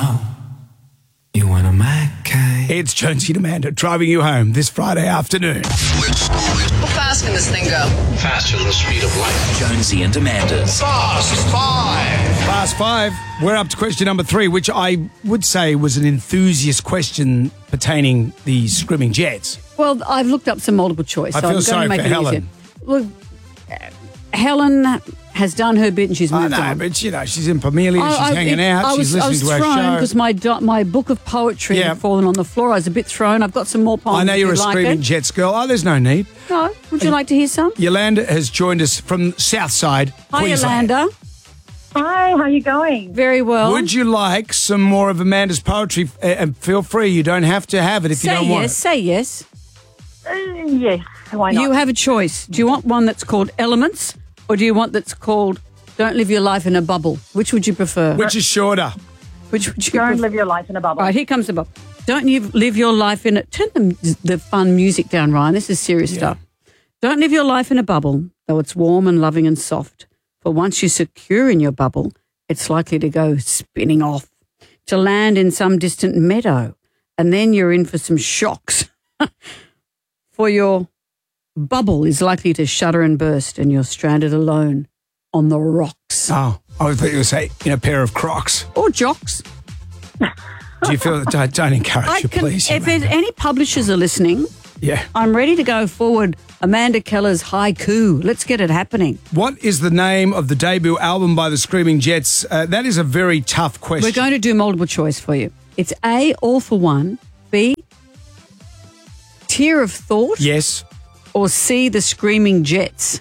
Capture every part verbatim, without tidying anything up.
know you want a Mackay. It's Jonesy and Amanda driving you home this Friday afternoon. How fast can this thing go? Faster than the speed of light. Jonesy and Amanda's Fast Five. Fast five. We're up to question number three, which I would say was an enthusiast question pertaining the Screaming Jets. Well, I've looked up some multiple choice. I so feel I'm sorry going to make for it Helen. easier. Look, uh, Helen has done her bit and she's I moved know, on. but, you know, she's in Pamelia, I- she's I- hanging it- out, I she's was, I listening was to our thrown show. because my, do- my book of poetry Yeah. had fallen on the floor. I was a bit thrown. I've got some more poems. I know if you're a you'd like Screaming it. Jets girl. Oh, there's no need. No, would you like to hear some? Yolanda has joined us from Southside, Hi, Queensland. Yolanda. Hi, how are you going? Very well. Would you like some more of Amanda's poetry? Uh, And feel free, you don't have to have it if say you don't yes, want it. say yes. Uh, yes, why not? You have a choice. Do you want one that's called Elements or do you want that's called Don't Live Your Life in a Bubble? Which would you prefer? Which is shorter? Which would you Don't prefer? live your life in a bubble. All right, here comes the bubble. Don't you live your life in a... Turn the, the fun music down, Ryan. This is serious stuff. Don't live your life in a bubble, though it's warm and loving and soft. For once you're secure in your bubble, it's likely to go spinning off, to land in some distant meadow, and then you're in for some shocks. For your bubble is likely to shudder and burst, and you're stranded alone on the rocks. Oh, I thought you were saying in a pair of Crocs. Or jocks. Do you feel that? Don't, don't encourage I you, can, please. if there's any publishers are listening, Yeah. I'm ready to go forward. Amanda Keller's haiku. Let's get it happening. What is the name of the debut album by the Screaming Jets? Uh, that is a very tough question. We're going to do multiple choice for you. It's A, All for One, B, Tear of Thought, Yes. or C, The Screaming Jets.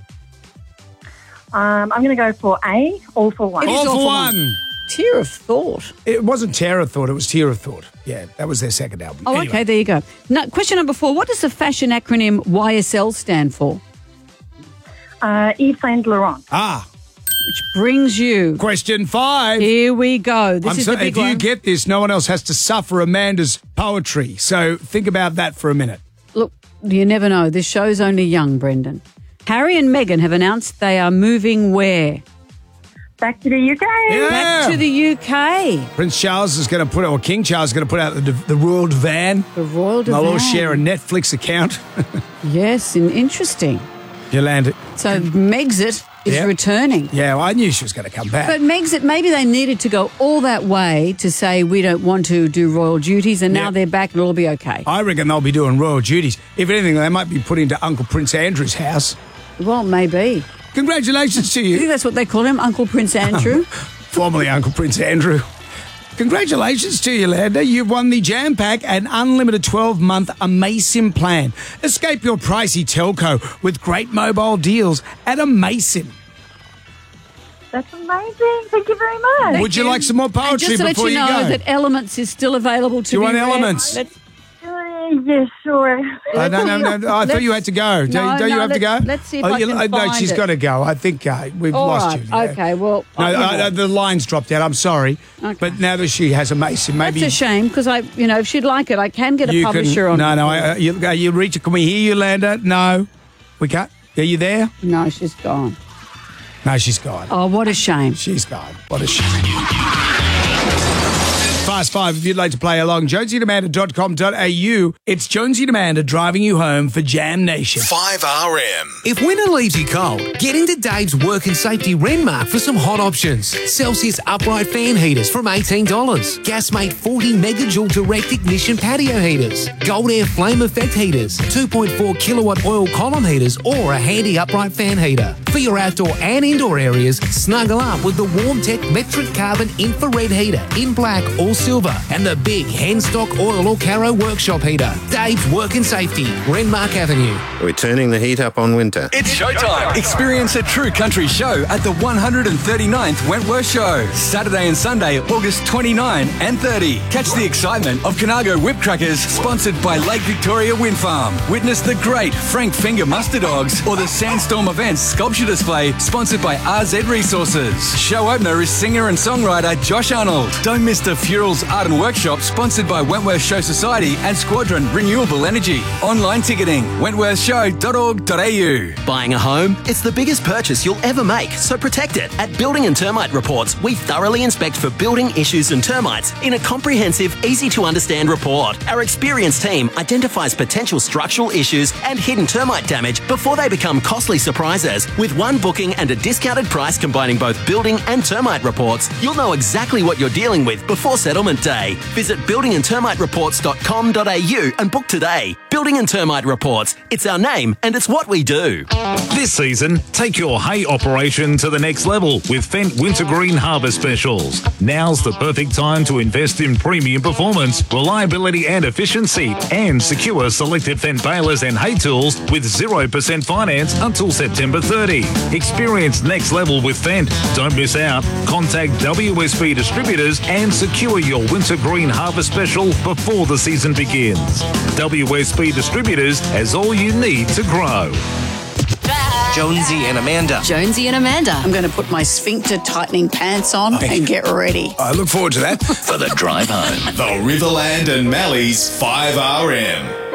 Um, I'm going to go for A, All for One. It is All All for for One. Tear of Thought. It wasn't Terror Thought, it was Tear of Thought. Yeah, that was their second album. Oh, Anyway. okay, there you go. Now, question number four. What does the fashion acronym Y S L stand for? Uh, Yves Saint Laurent. Ah, Which brings you... question five. Here we go. This I'm is so, the big if you one. get this, no one else has to suffer Amanda's poetry. So think about that for a minute. Look, you never know. This show's only young, Brendan. Harry and Meghan have announced they are moving where? Back to the U K. Yeah. Back to the U K. Prince Charles is going to put, or King Charles is going to put out the, the Royal Van. The Royal They'll all Divan. share a Netflix account. Yes, and interesting. Yolanda. So Megxit is Yep. returning. Yeah, well, I knew she was going to come back. But Megxit, maybe they needed to go all that way to say we don't want to do royal duties, and now Yep. they're back and it'll all be okay. I reckon they'll be doing royal duties. If anything, they might be put into Uncle Prince Andrew's house. Well, maybe. Congratulations to I think you, that's what they call him, Uncle Prince Andrew. formerly Uncle Prince Andrew. Congratulations to you, Yolanda. You've won the Jam Pack, an unlimited twelve-month Amasim plan. Escape your pricey telco with great mobile deals at Amasim. That's amazing. Thank you very much. Would you like some more And poetry just to let before you you, know go? that Elements is still available to Do you be want read. Elements? Let's- Uh, yes, sure. Uh, no, no, no, no. I thought you had to go. No, don't don't you no, have to go? let's- let's see if oh, I you, can uh, No, find she's it. got to go. I think uh, we've All lost right, you. yeah. okay, well... No, uh, you uh, know. the line's dropped out. I'm sorry. Okay. But now that she has a Mason, maybe That's a shame, because I, you know, if she'd like it, I can get a you publisher can. on No, it. no. I, uh, you, uh, you reach. Can we hear you, Yolanda? No, we can't. Are you there? No, she's gone. No, she's gone. Oh, what a shame. She's gone. What a shame. Fast Five, if you'd like to play along, jonesy and amanda dot com dot a u. It's Jonesy and Amanda driving you home for Jam Nation. five R M. If winter leaves you cold, get into Dave's Work and Safety Renmark for some hot options. Celsius upright fan heaters from eighteen dollars. Gasmate forty megajoule direct ignition patio heaters. Gold Air flame effect heaters. two point four kilowatt oil column heaters or a handy upright fan heater. For your outdoor and indoor areas, snuggle up with the WarmTech Metric Carbon infrared heater in black or silver and the big Handstock oil or Caro workshop heater. Dave's Work and Safety, Renmark Avenue. We're turning the heat up on winter. It's showtime. Experience a true country show at the one hundred thirty-ninth Wentworth Show. Saturday and Sunday, August twenty-ninth and thirtieth. Catch the excitement of Conago Whip Crackers, sponsored by Lake Victoria Wind Farm. Witness the great Frank Finger Muster Dogs or the Sandstorm Events Sculpture Display, sponsored by R Z Resources. Show opener is singer and songwriter Josh Arnold. Don't miss the Furels Festivals Art and Workshop sponsored by Wentworth Show Society and Squadron Renewable Energy. Online ticketing, wentworth show dot org dot a u. Buying a home? It's the biggest purchase you'll ever make, so protect it. At Building and Termite Reports, we thoroughly inspect for building issues and termites in a comprehensive, easy-to-understand report. Our experienced team identifies potential structural issues and hidden termite damage before they become costly surprises. With one booking and a discounted price combining both building and termite reports, you'll know exactly what you're dealing with before settlement day. Visit building and termite reports dot com dot a u and book today. Building and Termite Reports. It's our name and it's what we do. This season, take your hay operation to the next level with Fendt Wintergreen Harvest Specials. Now's the perfect time to invest in premium performance, reliability and efficiency, and secure selected Fendt balers and hay tools with zero percent finance until September thirtieth. Experience next level with Fendt. Don't miss out. Contact W S B Distributors and secure your Wintergreen Harvest Special before the season begins. W S B Distributors has all you need to grow. Jonesy and Amanda. Jonesy and Amanda. I'm going to put my sphincter tightening pants on Okay. and get ready. I look forward to that. For the drive home. The Riverland and Malleys five R M.